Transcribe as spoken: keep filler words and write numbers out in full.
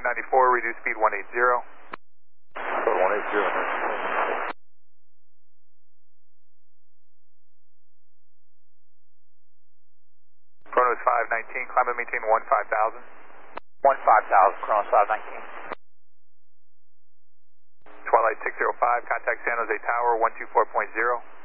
ninety-four, reduce speed one eighty. one eighty. Chronos five nineteen, climb and maintain one five thousand. one five thousand, Chronos five nineteen. Twilight six zero five, contact San Jose Tower one two four point zero.